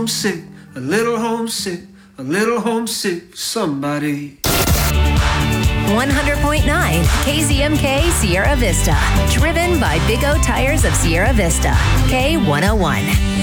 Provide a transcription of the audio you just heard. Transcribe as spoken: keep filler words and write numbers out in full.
homesick, a little homesick, a little homesick for somebody. one hundred point nine K Z M K Sierra Vista. Driven by Big O Tires of Sierra Vista. K one oh one.